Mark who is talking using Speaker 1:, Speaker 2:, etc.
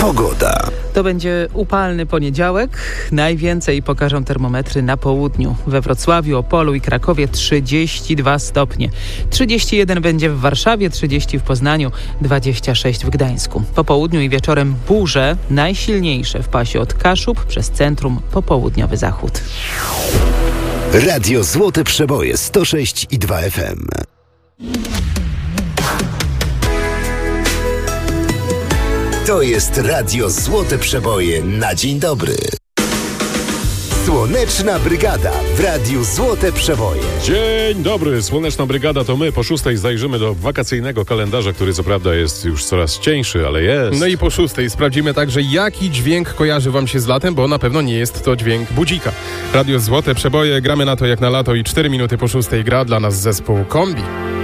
Speaker 1: Pogoda.
Speaker 2: To będzie upalny poniedziałek. Najwięcej pokażą termometry na południu. We Wrocławiu, Opolu i Krakowie 32 stopnie. 31 będzie w Warszawie, 30 w Poznaniu, 26 w Gdańsku. Po południu i wieczorem burze, najsilniejsze w pasie od Kaszub przez centrum po południowy zachód.
Speaker 1: Radio Złote Przeboje 106,2 FM. To jest Radio Złote Przeboje na dzień dobry. Słoneczna Brygada w Radiu Złote Przeboje.
Speaker 3: Dzień dobry, Słoneczna Brygada to my. Po 6:00 zajrzymy do wakacyjnego kalendarza, który co prawda jest już coraz cieńszy, ale jest.
Speaker 4: No i po 6:00 sprawdzimy także, jaki dźwięk kojarzy wam się z latem, bo na pewno nie jest to dźwięk budzika. Radio Złote Przeboje, gramy na to jak na lato i 4 minuty po 6:00 gra dla nas zespół Kombi.